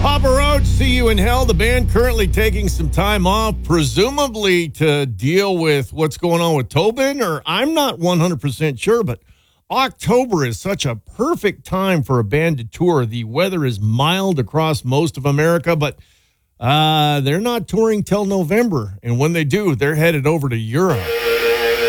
Papa Roach, See You in Hell. The band currently taking some time off, presumably to deal with what's going on with Tobin, or I'm not 100% sure, but October is such a perfect time for a band to tour. The weather is mild across most of America, but they're not touring till November, and when they do, they're headed over to Europe.